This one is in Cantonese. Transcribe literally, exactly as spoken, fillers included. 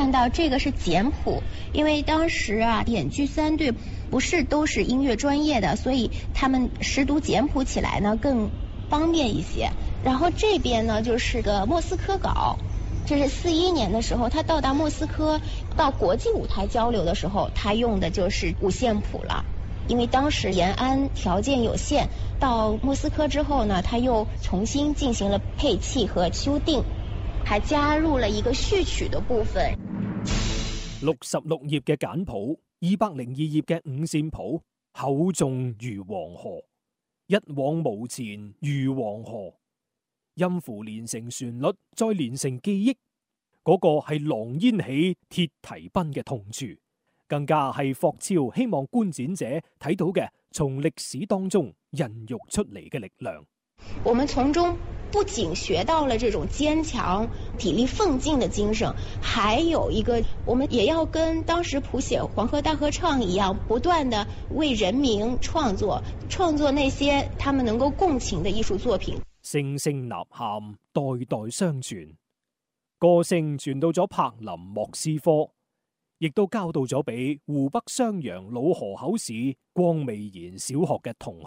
看到这个是简谱，因为当时啊演剧三队不是都是音乐专业的，所以他们识读简谱起来呢更方便一些。然后这边呢就是个莫斯科稿，这是四一年的时候他到达莫斯科到国际舞台交流的时候，他用的就是五线谱了。因为当时延安条件有限，到莫斯科之后呢，他又重新进行了配器和修订，还加入了一個序曲的部分。 六十六頁嘅簡譜，二百零二頁嘅五線譜，厚重如黃河，一往無前如黃河。音符連成旋律，再連成記憶，嗰、那個係狼煙起，鐵蹄奔嘅痛處。更加係霍超希望觀展者睇到嘅，從歷史當中孕育出嚟嘅力量。 我們從中不僅學到了這種堅強、砥礪奮進的精神，還有一個，我們也要跟當時譜寫《黃河大合唱》一樣，不斷地為人民創作，創作那些他們能夠共情的藝術作品。 聲聲吶喊，代代相傳，歌聲傳到咗柏林莫斯科。亦都交到咗俾湖北襄陽老河口市光味賢小學嘅同